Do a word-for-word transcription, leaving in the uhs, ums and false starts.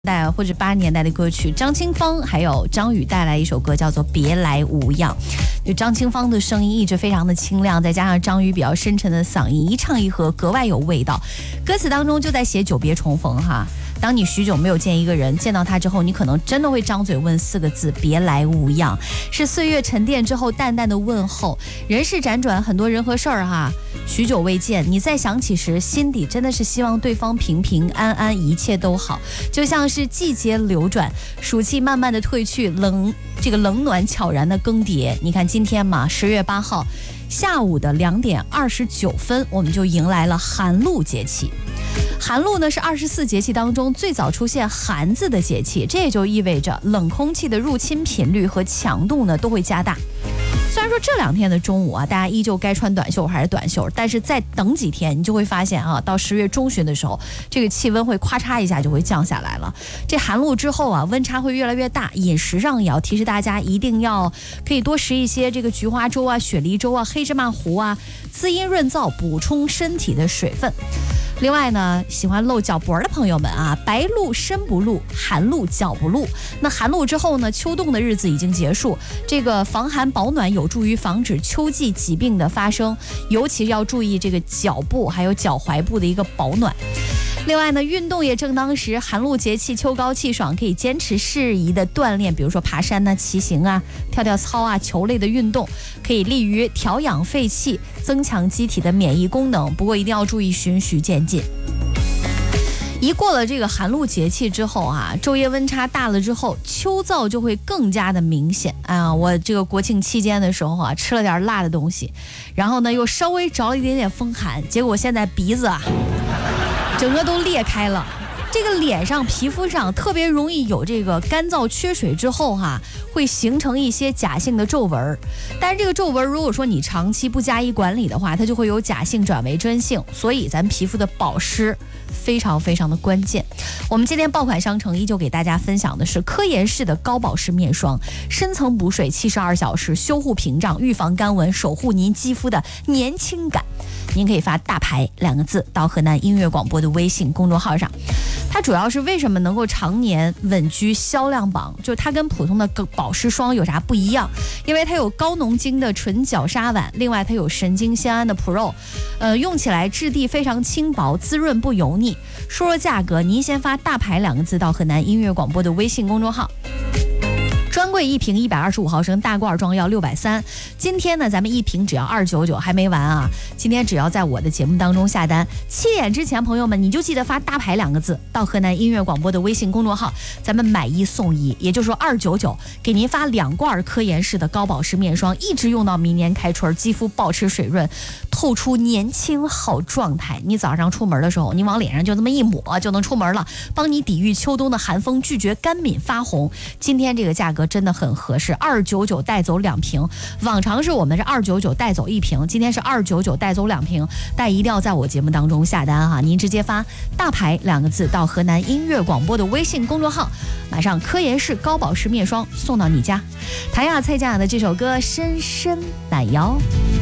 代或者八十年代的歌曲，张清芳还有张宇带来一首歌叫做《别来无恙》。就张清芳的声音一直非常的清亮，再加上张宇比较深沉的嗓音，一唱一和格外有味道。歌词当中就在写久别重逢哈。当你许久没有见一个人，见到他之后，你可能真的会张嘴问四个字：别来无恙。是岁月沉淀之后淡淡的问候。人世辗转，很多人和事儿哈，许久未见，你再想起时，心底真的是希望对方平平安安，一切都好。就像是季节流转，暑气慢慢的退去，冷这个冷暖悄然的更迭。你看今天嘛，十月八号下午的两点二十九分，我们就迎来了寒露节气。寒露呢是二十四节气当中最早出现寒字的节气，这也就意味着冷空气的入侵频率和强度呢都会加大。虽然说这两天的中午啊，大家依旧该穿短袖还是短袖，但是再等几天，你就会发现啊，到十月中旬的时候，这个气温会咔嚓一下就会降下来了。这寒露之后啊，温差会越来越大，饮食上也要提示大家一定要可以多食一些这个菊花粥啊、雪梨粥啊、黑芝麻糊啊，滋阴润燥，补充身体的水分。另外呢，喜欢露脚脖的朋友们啊，白露身不露，寒露脚不露。那寒露之后呢，秋冬的日子已经结束，这个防寒保暖有助于防止秋季疾病的发生，尤其要注意这个脚部还有脚踝部的一个保暖。另外呢，运动也正当时，寒露节气，秋高气爽，可以坚持适宜的锻炼，比如说爬山啊、骑行啊、跳跳操啊、球类的运动，可以利于调养肺气，增强机体的免疫功能。不过一定要注意循序渐进。一过了这个寒露节气之后啊，昼夜温差大了之后，秋燥就会更加的明显啊。我这个国庆期间的时候啊，吃了点辣的东西，然后呢又稍微着了一点点风寒，结果现在鼻子啊整个都裂开了。这个脸上皮肤上特别容易有这个干燥缺水之后哈、啊，会形成一些假性的皱纹。但是这个皱纹如果说你长期不加以管理的话，它就会由假性转为真性，所以咱皮肤的保湿非常非常的关键。我们今天爆款商城依旧给大家分享的是科颜氏的高保湿面霜，深层补水七十二小时，修护屏障，预防干纹，守护您肌肤的年轻感。您可以发大牌两个字到河南音乐广播的微信公众号上。它主要是为什么能够常年稳居销量榜，就是它跟普通的保湿霜有啥不一样？因为它有高浓精的纯角鲨烷，另外它有神经酰胺的 Pro， 呃，用起来质地非常轻薄，滋润不油腻。说说价格，您先发大牌两个字到河南音乐广播的微信公众号。专柜一瓶一百二十五毫升大罐装要六百三，今天呢咱们一瓶只要二百九十九，还没完啊！今天只要在我的节目当中下单，七点之前朋友们你就记得发大牌两个字到河南音乐广播的微信公众号，咱们买一送一，也就是说二百九十九给您发两罐科颜氏的高保湿面霜，一直用到明年开春，肌肤保持水润，透出年轻好状态。你早上出门的时候，你往脸上就这么一抹就能出门了，帮你抵御秋冬的寒风，拒绝干敏发红。今天这个价格真的很合适，二百九十九带走两瓶，往常是我们是二百九十九带走一瓶，今天是二百九十九带走两瓶，但一定要在我节目当中下单哈，您直接发大牌两个字到河南音乐广播的微信公众号，马上科颜氏高保湿面霜送到你家。谭雅蔡健雅的这首歌深深难摇。